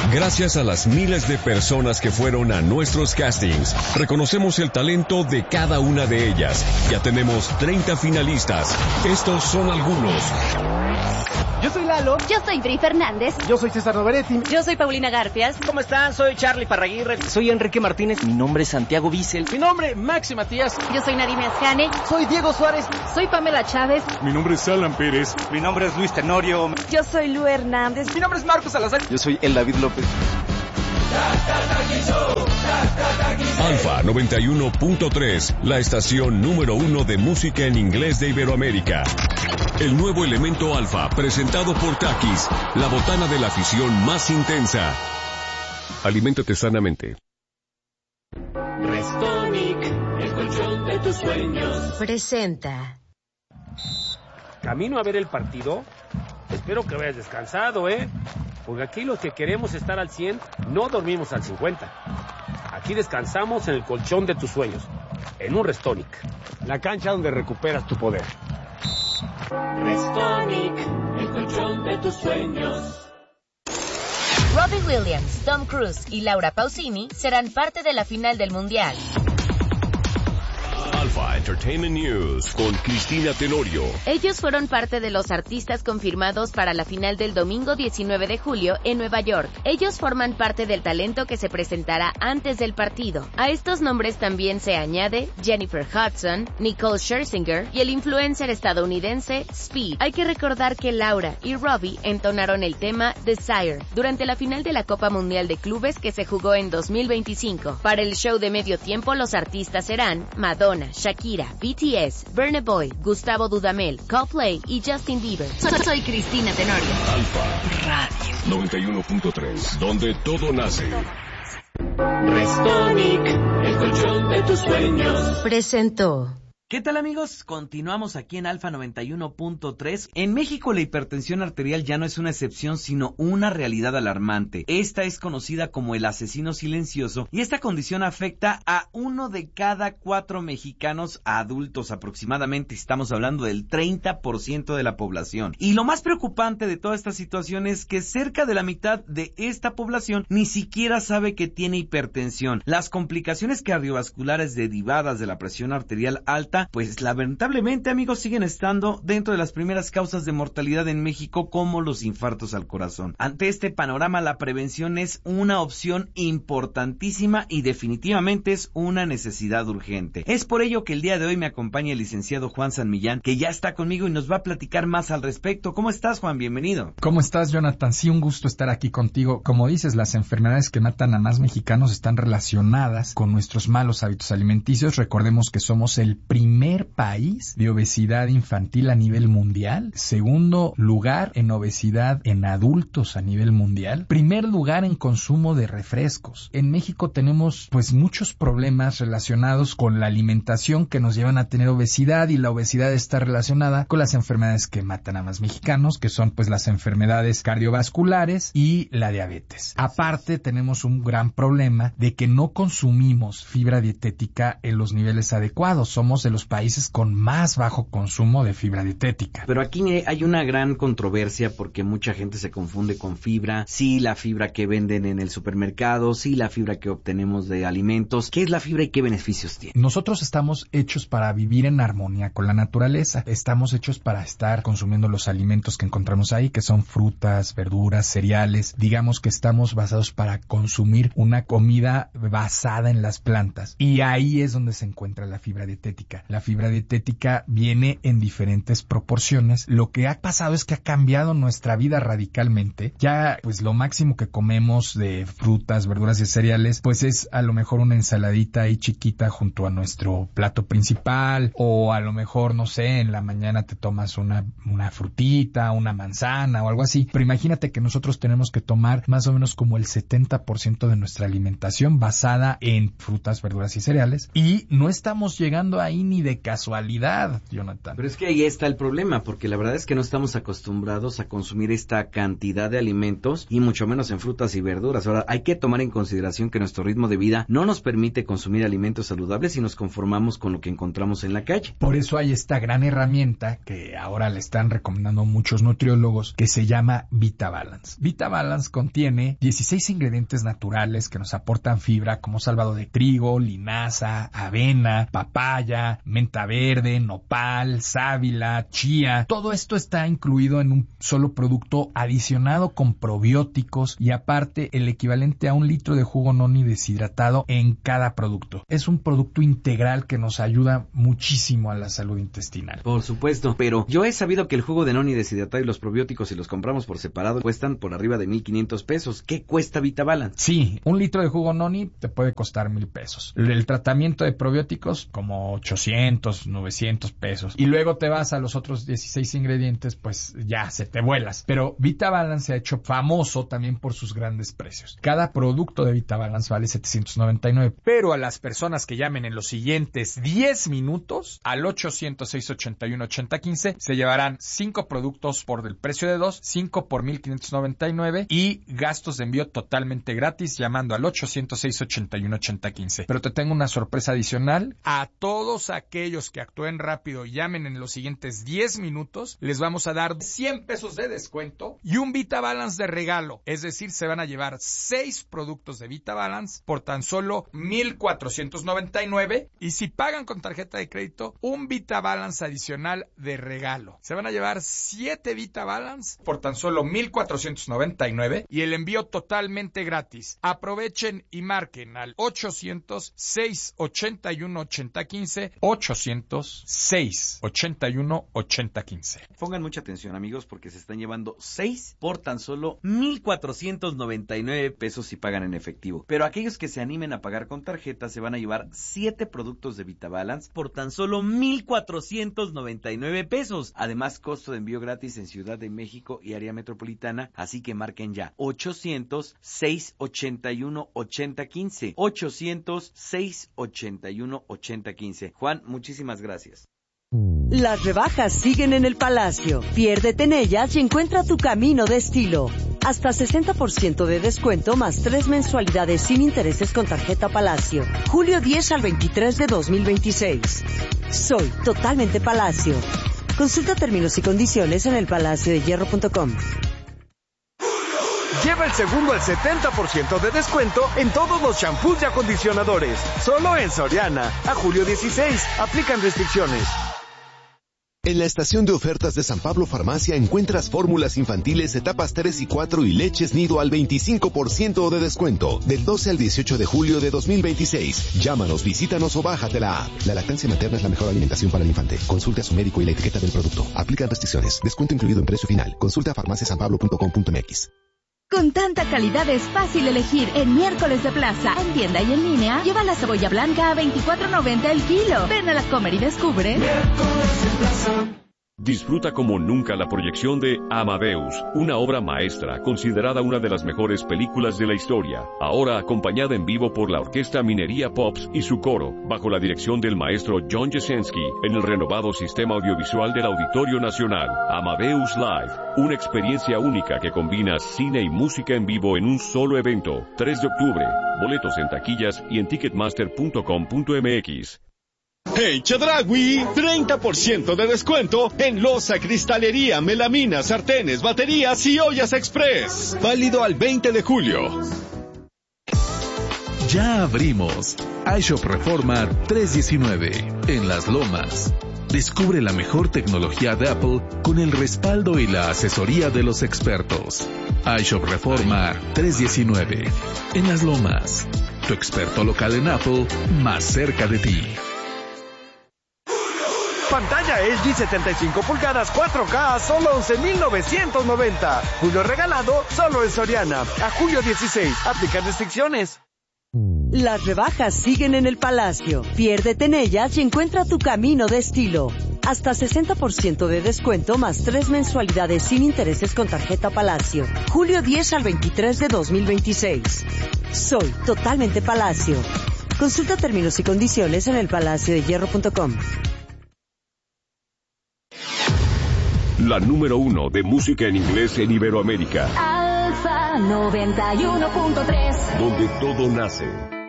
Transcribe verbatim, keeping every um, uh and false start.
Gracias a las miles de personas que fueron a nuestros castings, reconocemos el talento de cada una de ellas. Ya tenemos treinta finalistas. Estos son algunos. Yo soy Lalo. Yo soy Bri Fernández. Yo soy César Noveretti. Yo soy Paulina Garfias. ¿Cómo están? Soy Charlie Parraguirre. Soy Enrique Martínez. Mi nombre es Santiago Bissell. Mi nombre, Maxi Matías. Yo soy Nadine Ascane. Soy Diego Suárez. Soy Pamela Chávez. Mi nombre es Alan Pérez. Mi nombre es Luis Tenorio. Yo soy Lu Hernández. Mi nombre es Marcos Salazar. Yo soy El David López. Alfa noventa y uno punto tres, la estación número uno de música en inglés de Iberoamérica. El nuevo elemento Alfa, presentado por Takis, la botana de la afición más intensa. Aliméntate sanamente. Restonic, el colchón de tus sueños. Presenta. Camino a ver el partido. Espero que vayas descansado, ¿eh? Porque aquí los que queremos estar al cien, no dormimos al cincuenta. Aquí descansamos en el colchón de tus sueños, en un Restonic, la cancha donde recuperas tu poder. Restonic, el colchón de tus sueños. Robbie Williams, Tom Cruise y Laura Pausini serán parte de la final del Mundial. Alfa Entertainment News con Cristina Tenorio. Ellos fueron parte de los artistas confirmados para la final del domingo diecinueve de julio en Nueva York. Ellos forman parte del talento que se presentará antes del partido. A estos nombres también se añade Jennifer Hudson, Nicole Scherzinger y el influencer estadounidense Speed. Hay que recordar que Laura y Robbie entonaron el tema Desire durante la final de la Copa Mundial de Clubes que se jugó en dos mil veinticinco. Para el show de medio tiempo los artistas serán Madonna, Shakira, B T S, Burna Boy, Gustavo Dudamel, Coldplay y Justin Bieber. Soy, soy Cristina Tenorio. Alfa Radio noventa y uno punto tres, donde todo nace. Restonic, el colchón de tus sueños. Presentó. ¿Qué tal, amigos? Continuamos aquí en Alfa noventa y uno punto tres. En México la hipertensión arterial ya no es una excepción, sino una realidad alarmante. Esta es conocida como el asesino silencioso y esta condición afecta a uno de cada cuatro mexicanos adultos aproximadamente. Estamos hablando del treinta por ciento de la población. Y lo más preocupante de toda esta situación es que cerca de la mitad de esta población ni siquiera sabe que tiene hipertensión. Las complicaciones cardiovasculares derivadas de la presión arterial alta, pues lamentablemente, amigos, siguen estando dentro de las primeras causas de mortalidad en México, como los infartos al corazón. Ante este panorama, la prevención es una opción importantísima y definitivamente es una necesidad urgente. Es por ello que el día de hoy me acompaña el licenciado Juan San Millán, que ya está conmigo y nos va a platicar más al respecto. ¿Cómo estás, Juan? Bienvenido. ¿Cómo estás, Jonathan? Sí, un gusto estar aquí contigo. Como dices, las enfermedades que matan a más mexicanos están relacionadas con nuestros malos hábitos alimenticios. Recordemos que somos el primer primer país de obesidad infantil a nivel mundial, segundo lugar en obesidad en adultos a nivel mundial, primer lugar en consumo de refrescos. En México tenemos pues muchos problemas relacionados con la alimentación que nos llevan a tener obesidad, y la obesidad está relacionada con las enfermedades que matan a más mexicanos, que son pues las enfermedades cardiovasculares y la diabetes. Aparte, tenemos un gran problema de que no consumimos fibra dietética en los niveles adecuados. Somos de los países con más bajo consumo de fibra dietética. Pero aquí hay una gran controversia porque mucha gente se confunde con fibra. Sí, la fibra que venden en el supermercado, sí, la fibra que obtenemos de alimentos. ¿Qué es la fibra y qué beneficios tiene? Nosotros estamos hechos para vivir en armonía con la naturaleza. Estamos hechos para estar consumiendo los alimentos que encontramos ahí, que son frutas, verduras, cereales. Digamos que estamos basados para consumir una comida basada en las plantas. Y ahí es donde se encuentra la fibra dietética. La fibra dietética viene en diferentes proporciones. Lo que ha pasado es que ha cambiado nuestra vida radicalmente. Ya, pues lo máximo que comemos de frutas, verduras y cereales, pues es a lo mejor una ensaladita ahí chiquita junto a nuestro plato principal, o a lo mejor, no sé, en la mañana te tomas una, una frutita, una manzana o algo así. Pero imagínate que nosotros tenemos que tomar más o menos como el setenta por ciento de nuestra alimentación basada en frutas, verduras y cereales, y no estamos llegando ahí ni ni de casualidad, Jonathan. Pero es que ahí está el problema, porque la verdad es que no estamos acostumbrados a consumir esta cantidad de alimentos y mucho menos en frutas y verduras. Ahora, hay que tomar en consideración que nuestro ritmo de vida no nos permite consumir alimentos saludables y nos conformamos con lo que encontramos en la calle. Por eso hay esta gran herramienta que ahora le están recomendando muchos nutriólogos que se llama VitaBalance. VitaBalance contiene dieciséis ingredientes naturales que nos aportan fibra como salvado de trigo, linaza, avena, papaya, menta verde, nopal, sábila, chía. Todo esto está incluido en un solo producto adicionado con probióticos y aparte el equivalente a un litro de jugo noni deshidratado en cada producto. Es un producto integral que nos ayuda muchísimo a la salud intestinal. Por supuesto, pero yo he sabido que el jugo de noni deshidratado y los probióticos, si los compramos por separado, cuestan por arriba de mil quinientos pesos. ¿Qué cuesta VitaBalance? Sí, un litro de jugo noni te puede costar mil pesos. El tratamiento de probióticos como ochocientos, novecientos pesos. Y luego te vas a los otros dieciséis ingredientes, pues ya se te vuelas. Pero VitaBalance se ha hecho famoso también por sus grandes precios. Cada producto de VitaBalance vale setecientos noventa y nueve. Pero a las personas que llamen en los siguientes diez minutos al ochocientos seis ochenta y uno ochenta quince se llevarán cinco productos por el precio de dos, cinco por mil quinientos noventa y nueve y gastos de envío totalmente gratis llamando al ochocientos seis ochenta y uno ochenta quince. Pero te tengo una sorpresa adicional. A todos aquellos que actúen rápido y llamen en los siguientes diez minutos, les vamos a dar cien pesos de descuento y un VitaBalance de regalo. Es decir, se van a llevar seis productos de VitaBalance por tan solo mil cuatrocientos noventa y nueve y si pagan con tarjeta de crédito, un VitaBalance adicional de regalo. Se van a llevar siete VitaBalance por tan solo mil cuatrocientos noventa y nueve y el envío totalmente gratis. Aprovechen y marquen al ochocientos seis ochenta y uno ochenta quince, ochocientos seis ochenta y uno ochenta quince. Pongan mucha atención, amigos, porque se están llevando seis por tan solo mil cuatrocientos noventa y nueve pesos si pagan en efectivo. Pero aquellos que se animen a pagar con tarjeta se van a llevar siete productos de VitaBalance por tan solo mil cuatrocientos noventa y nueve pesos. Además, costo de envío gratis en Ciudad de México y área metropolitana, así que marquen ya ochocientos seis ochenta y uno ochenta quince. ochocientos seis ochenta y uno ochenta quince. Juan, muchísimas gracias. Las rebajas siguen en el Palacio. Piérdete en ellas y encuentra tu camino de estilo. Hasta sesenta por ciento de descuento más tres mensualidades sin intereses con tarjeta Palacio. julio diez al veintitrés de dos mil veintiséis. Soy totalmente Palacio. Consulta términos y condiciones en el palacio de hierro punto com. Lleva el segundo al setenta por ciento de descuento en todos los champús y acondicionadores. Solo en Soriana. A julio dieciséis. Aplican restricciones. En la estación de ofertas de San Pablo Farmacia encuentras fórmulas infantiles etapas tres y cuatro y leches nido al veinticinco por ciento de descuento. Del doce al dieciocho de julio de dos mil veintiséis. Llámanos, visítanos o bájate la app. La lactancia materna es la mejor alimentación para el infante. Consulte a su médico y la etiqueta del producto. Aplican restricciones. Descuento incluido en precio final. Consulta farmacia san pablo punto com punto m x. Con tanta calidad es fácil elegir en Miércoles de Plaza. En tienda y en línea, lleva la cebolla blanca a veinticuatro noventa el kilo. Ven a la Comer y descubre. Miércoles de Plaza. Disfruta como nunca la proyección de Amadeus, una obra maestra considerada una de las mejores películas de la historia, ahora acompañada en vivo por la Orquesta Minería Pops y su coro, bajo la dirección del maestro John Jasenski, en el renovado sistema audiovisual del Auditorio Nacional. Amadeus Live, una experiencia única que combina cine y música en vivo en un solo evento. tres de octubre, boletos en taquillas y en ticketmaster punto com punto m x. Hey Chedraui, treinta por ciento de descuento en loza, cristalería, melamina, sartenes, baterías y ollas express. Válido al veinte de julio. Ya abrimos iShop Reforma trescientos diecinueve en Las Lomas. Descubre la mejor tecnología de Apple con el respaldo y la asesoría de los expertos. iShop Reforma trescientos diecinueve en Las Lomas. Tu experto local en Apple más cerca de ti. Pantalla L G setenta y cinco pulgadas cuatro K a solo once mil novecientos noventa. Julio regalado solo en Soriana. A julio dieciséis. Aplican restricciones. Las rebajas siguen en el Palacio. Piérdete en ellas y encuentra tu camino de estilo. Hasta sesenta por ciento de descuento más tres mensualidades sin intereses con tarjeta Palacio. julio diez al veintitrés de dos mil veintiséis. Soy totalmente Palacio. Consulta términos y condiciones en el palacio de hierro punto com. La número uno de música en inglés en Iberoamérica. Alfa noventa y uno punto tres. Donde todo nace.